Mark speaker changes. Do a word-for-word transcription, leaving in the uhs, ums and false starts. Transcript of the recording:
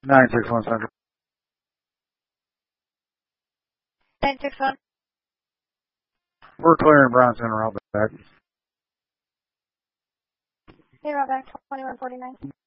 Speaker 1: nine six one Central.
Speaker 2: nine six one.
Speaker 1: We're clearing Brown Center out back.
Speaker 2: Zero back twenty-one forty-nine.